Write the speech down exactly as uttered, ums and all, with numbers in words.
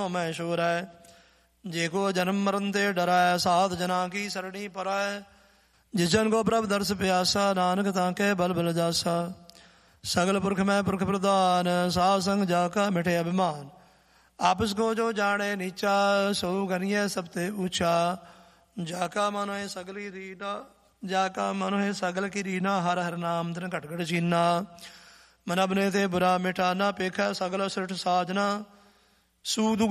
हो मैं शोर है। जे को जन्म मरण ते डराय साध जना की सरणी पराय। जिस जन को प्रभ दर्श प्यासा नानक ताके बल बल जासा। सगल पुरख मैं पुरख प्रधान साध संग जाका मिटे अभिमान। आपस को जो जाने नीचा सो गनिय सबते ऊंचा। जाका मन है सगली रीना जाका मन है सगल की रीना। हर हर नाम दिन घट घट चीना। मन अपने ते बुरा मिटाना पेखा सगल सृष्ट साजना। सूद